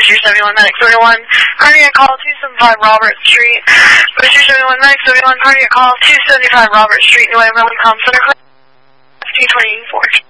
Booster 71 Medic 31, cardiac call 275 Robert Street. Booster 71 Medic 31, cardiac call 275 Robert Street, New England, Center, 224.